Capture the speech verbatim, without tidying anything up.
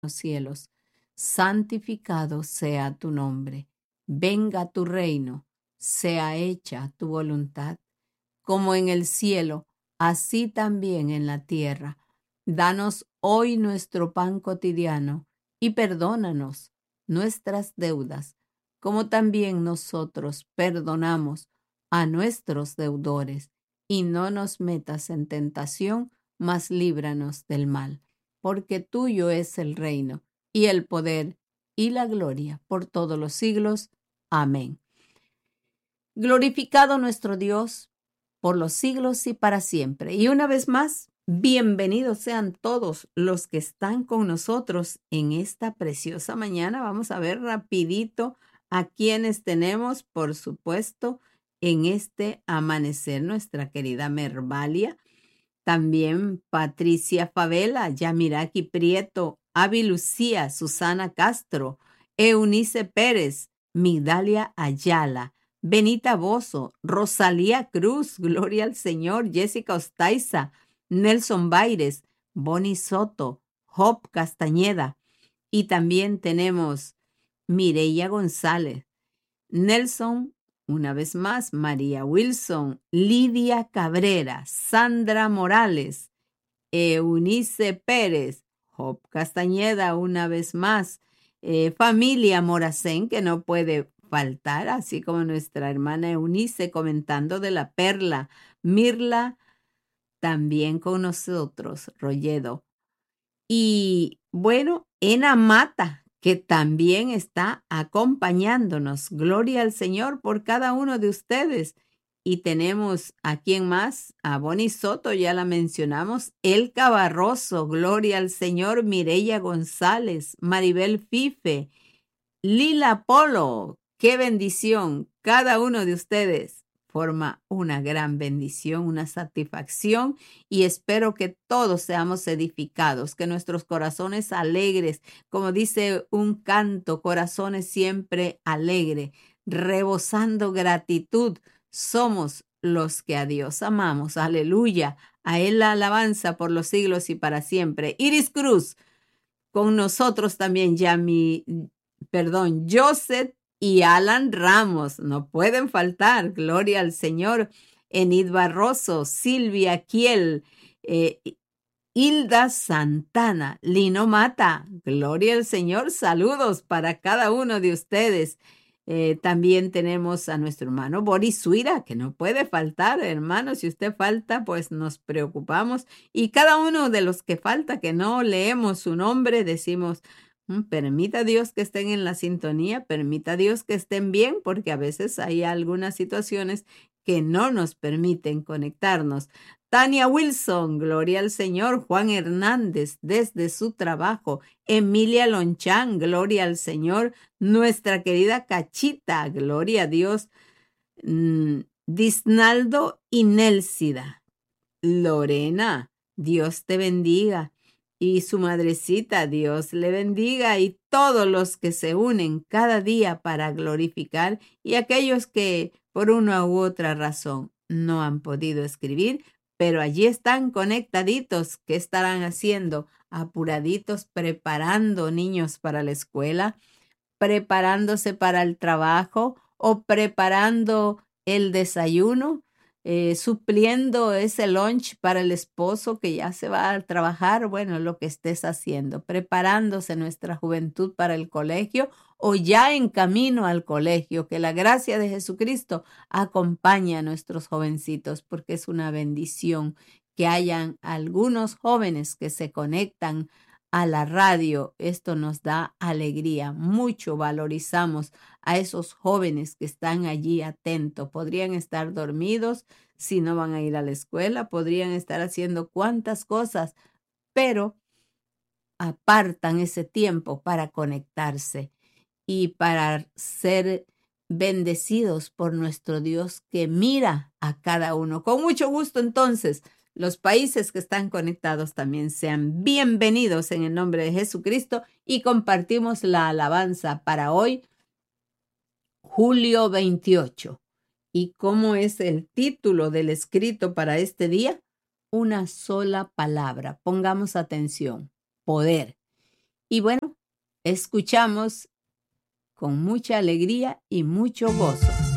los cielos. Santificado sea tu nombre. Venga tu reino. Sea hecha tu voluntad, como en el cielo, así también en la tierra. Danos hoy nuestro pan cotidiano y perdónanos nuestras deudas, como también nosotros perdonamos a nuestros deudores. Y no nos metas en tentación, mas líbranos del mal, porque tuyo es el reino, y el poder, y la gloria, por todos los siglos. Amén. Glorificado nuestro Dios por los siglos y para siempre. Y una vez más, bienvenidos sean todos los que están con nosotros en esta preciosa mañana. Vamos a ver rapidito a quienes tenemos, por supuesto, en este amanecer. Nuestra querida Mervalia, también Patricia Favela, Yamiraki Prieto, Avi Lucía, Susana Castro, Eunice Pérez, Migdalia Ayala, Benita Bozo, Rosalía Cruz, Gloria al Señor, Jessica Ostaiza, Nelson Baires, Bonnie Soto, Job Castañeda. Y también tenemos Mireya González, Nelson, una vez más, María Wilson, Lidia Cabrera, Sandra Morales, Eunice Pérez, Job Castañeda, una vez más, eh, familia Moracén, que no puede faltar, así como nuestra hermana Eunice comentando de la perla, Mirla, también con nosotros, Rolledo. Y bueno, Ena Mata, que también está acompañándonos. Gloria al Señor por cada uno de ustedes. Y tenemos a quién más, a Bonnie Soto, ya la mencionamos, Elka Barroso, gloria al Señor, Mireya González, Maribel Fife, Lila Polo, qué bendición, cada uno de ustedes forma una gran bendición, una satisfacción, y espero que todos seamos edificados, que nuestros corazones alegres, como dice un canto, corazones siempre alegres, rebosando gratitud, somos los que a Dios amamos. Aleluya. A Él la alabanza por los siglos y para siempre. Iris Cruz, con nosotros también ya mi, perdón, Joseph y Alan Ramos, no pueden faltar, gloria al Señor. Enid Barroso, Silvia Kiel, eh, Hilda Santana, Lino Mata, gloria al Señor, saludos para cada uno de ustedes. Eh, también tenemos a nuestro hermano Boris Suira, que no puede faltar, hermano. Si usted falta, pues nos preocupamos. Y cada uno de los que falta, que no leemos su nombre, decimos, "Mm, permita Dios que estén en la sintonía, permita Dios que estén bien, porque a veces hay algunas situaciones que no nos permiten conectarnos. Tania Wilson, gloria al Señor. Juan Hernández, desde su trabajo. Emilia Lonchán, gloria al Señor. Nuestra querida Cachita, gloria a Dios. Mm, Disnaldo y Nélcida. Lorena, Dios te bendiga. Y su madrecita, Dios le bendiga. Y todos los que se unen cada día para glorificar, y aquellos que por una u otra razón no han podido escribir, pero allí están conectaditos. ¿Qué estarán haciendo? Apuraditos, preparando niños para la escuela, preparándose para el trabajo o preparando el desayuno, eh, supliendo ese lunch para el esposo que ya se va a trabajar. Bueno, lo que estés haciendo, preparándose nuestra juventud para el colegio o ya en camino al colegio. Que la gracia de Jesucristo acompañe a nuestros jovencitos, porque es una bendición que hayan algunos jóvenes que se conectan a la radio. Esto nos da alegría. Mucho valorizamos a esos jóvenes que están allí atentos. Podrían estar dormidos si no van a ir a la escuela, podrían estar haciendo cuantas cosas, pero apartan ese tiempo para conectarse y para ser bendecidos por nuestro Dios que mira a cada uno. Con mucho gusto, entonces, los países que están conectados también sean bienvenidos en el nombre de Jesucristo, y compartimos la alabanza para hoy, julio veintiocho. ¿Y cómo es el título del escrito para este día? Una sola palabra. Pongamos atención. Poder. Y bueno, escuchamos con mucha alegría y mucho gozo.